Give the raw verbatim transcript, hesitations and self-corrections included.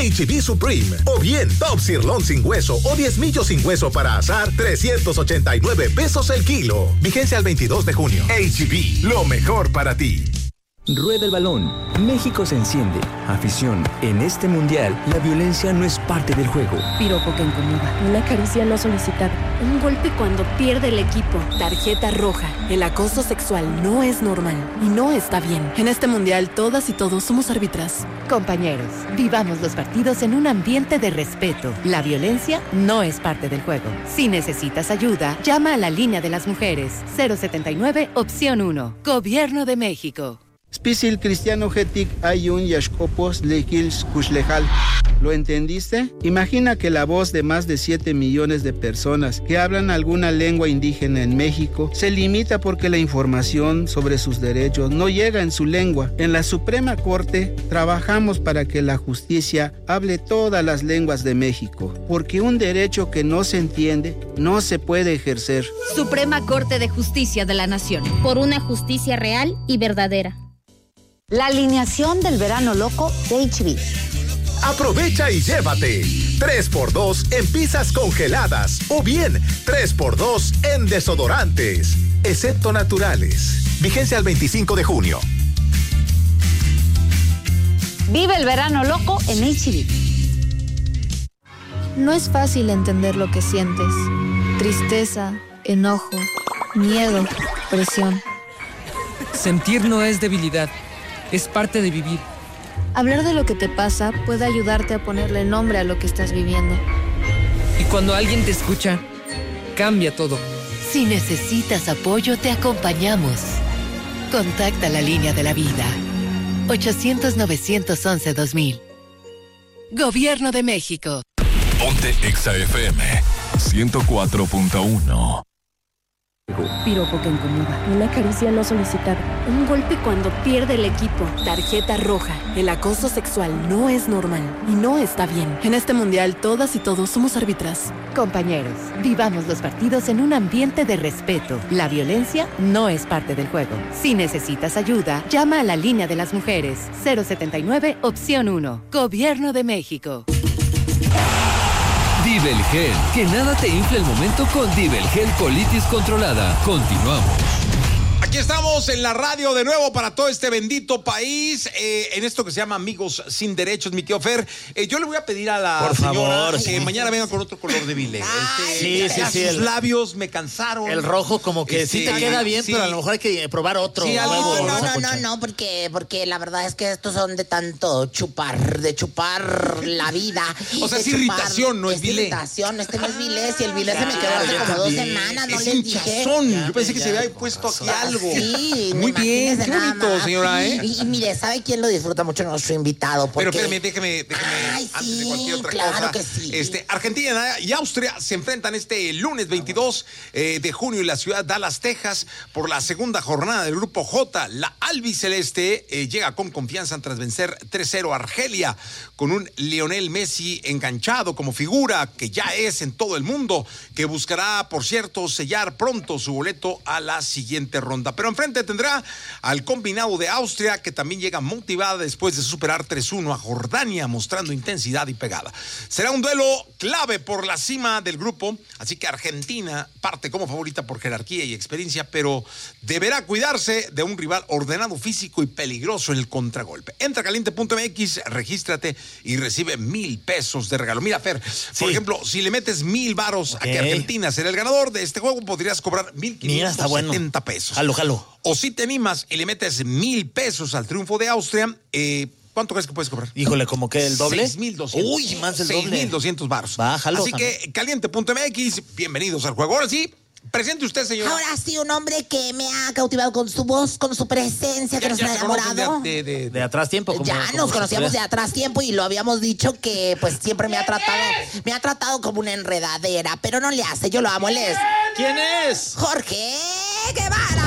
H E B Supreme. O bien, Top Sirloin sin hueso o diez millos sin hueso para asar, trescientos ochenta y nueve pesos el kilo. Vigencia al veintidós de junio. H E B, lo mejor para ti. Rueda el balón. México se enciende. Afición, en este mundial, la violencia no es parte del juego. Piropo que incomoda. Una caricia no solicitada. Un golpe cuando pierde el equipo. Tarjeta roja. El acoso sexual no es normal y no está bien. En este mundial, todas y todos somos árbitras. Compañeros, vivamos los partidos en un ambiente de respeto. La violencia no es parte del juego. Si necesitas ayuda, llama a la línea de las mujeres. cero setenta y nueve, opción uno. Gobierno de México. Spisil cristiano getik ayun yashkopos lekils kushlejal. ¿Lo entendiste? Imagina que la voz de más de siete millones de personas que hablan alguna lengua indígena en México se limita porque la información sobre sus derechos no llega en su lengua. En la Suprema Corte trabajamos para que la justicia hable todas las lenguas de México, porque un derecho que no se entiende no se puede ejercer. Suprema Corte de Justicia de la Nación. Por una justicia real y verdadera. La alineación del verano loco de H E B. Aprovecha y llévate tres por dos en pizzas congeladas o bien tres por dos en desodorantes, excepto naturales. Vigencia al veinticinco de junio. Vive el verano loco en H E B. No es fácil entender lo que sientes. Tristeza, enojo, miedo, presión. Sentir no es debilidad. Es parte de vivir. Hablar de lo que te pasa puede ayudarte a ponerle nombre a lo que estás viviendo. Y cuando alguien te escucha, cambia todo. Si necesitas apoyo, te acompañamos. Contacta la línea de la vida. ochocientos, novecientos once, dos mil. Gobierno de México. Ponte Exa F M ciento cuatro punto uno. Piropo que incomoda. Una caricia no solicitada. Un golpe cuando pierde el equipo. Tarjeta roja. El acoso sexual no es normal y no está bien. En este mundial, todas y todos somos árbitras. Compañeros, vivamos los partidos en un ambiente de respeto. La violencia no es parte del juego. Si necesitas ayuda, llama a la línea de las mujeres. cero setenta y nueve, opción uno. Gobierno de México. Divel Gel, que nada te infle el momento con Divel Gel Colitis Controlada. Continuamos. Aquí estamos en la radio de nuevo para todo este bendito país, eh, en esto que se llama Amigos Sin Derechos, mi tío Fer. Eh, yo le voy a pedir a la Por señora favor, que sí. mañana venga con otro color de bile. Este, sí, sí, ya sí, sus el- labios me cansaron. El rojo como que Este, sí te queda bien, sí. pero a lo mejor hay que probar otro. Sí, nuevo, algo, No, Rosa no, no, Concha. no, porque, porque la verdad es que estos son de tanto chupar, de chupar la vida. O sea, de es irritación, no es vilé. irritación, este no es vilé, si el vilé se me Ya, quedó hace ya como dos entendí. semanas, no Es les dije. hinchazón. Yo pensé que se había puesto aquí algo. Sí, Muy bien, imagínese qué nada bonito, más. señora, ¿eh? Y, y mire, ¿sabe quién lo disfruta mucho? Nuestro invitado. Porque... Pero espérame, déjeme, déjeme Ay, antes de sí, cualquier otra claro cosa. que sí. Este, Argentina y Austria se enfrentan este lunes veintidós eh, de junio en la ciudad de Dallas, Texas, por la segunda jornada del Grupo J. La albiceleste eh, llega con confianza tras vencer tres cero a Argelia, con un Lionel Messi enganchado como figura que ya es en todo el mundo, que buscará, por cierto, sellar pronto su boleto a la siguiente ronda. Pero enfrente tendrá al combinado de Austria, que también llega motivada después de superar tres uno a Jordania, mostrando intensidad y pegada. Será un duelo clave por la cima del grupo, así que Argentina parte como favorita por jerarquía y experiencia, pero deberá cuidarse de un rival ordenado, físico y peligroso en el contragolpe. Entra a caliente punto m x, regístrate y recibe mil pesos de regalo. Mira, Fer, Sí. por ejemplo, si le metes mil varos Ok. a que Argentina será el ganador de este juego, podrías cobrar mil Mira, está quinientos bueno. setenta pesos. Jalo, jalo. O si te animas y le metes mil pesos al triunfo de Austria, eh, ¿cuánto crees que puedes cobrar? Híjole, ¿como que el doble? seis mil doscientos. Uy, más el seis doble. mil doscientos baros. Bájalo. Así que caliente punto m x, bienvenidos al juego. Ahora sí, presente usted, señor. Ahora sí, un hombre que me ha cautivado con su voz, con su presencia, que Ya- nos ya ha se conocen enamorado. De, de, de- De atrás tiempo. Como, Ya como nos conocíamos de se- atrás tiempo y lo habíamos dicho que pues siempre me ha tratado, me ha tratado como una enredadera, pero no le hace, yo lo amo, él es ¿Quién es? Jorge Guevara.